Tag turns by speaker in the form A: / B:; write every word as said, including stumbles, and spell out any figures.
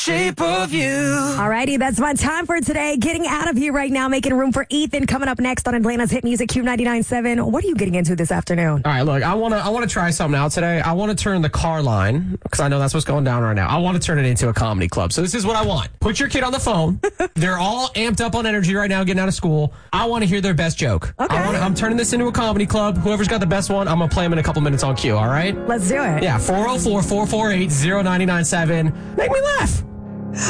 A: Shape of you.
B: Alrighty, that's my time for today. Getting out of here right now, making room for Ethan coming up next on Atlanta's Hit Music Q ninety-nine point seven. What are you getting into this afternoon?
A: All right, look, I want to I want to try something out today. I want to turn the car line, because I know that's what's going down right now. I want to turn it into a comedy club. So this is what I want. Put your kid on the phone. They're all amped up on energy right now, getting out of school. I want to hear their best joke.
B: Okay.
A: I wanna, I'm turning this into a comedy club. Whoever's got the best one, I'm going to play them in a couple minutes on cue, all right?
B: Let's do it.
A: Yeah, four oh four, four four eight, oh nine nine seven. Make me laugh.